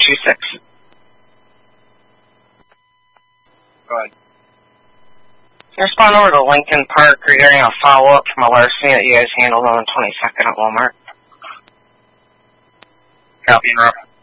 26. Go ahead. Respond over to Lincoln Park regarding a follow-up from a larceny that you guys handled on the 22nd at Walmart. Copy and rough.